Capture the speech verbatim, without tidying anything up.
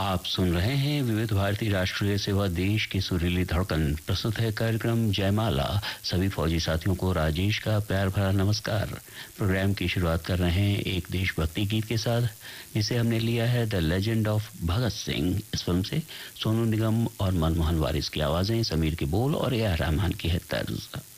आप सुन रहे हैं विविध भारती राष्ट्रीय सेवा, देश की सुरीली धड़कन। प्रस्तुत है कार्यक्रम जयमाला। सभी फौजी साथियों को राजेश का प्यार भरा नमस्कार। प्रोग्राम की शुरुआत कर रहे हैं एक देशभक्ति गीत के साथ, जिसे हमने लिया है the legend of Bhagat Singh. इस फिल्म से सोनू निगम और मनमोहन वारिस की आवाजें, समीर के बोल और ए आर रहमान की है तर्ज।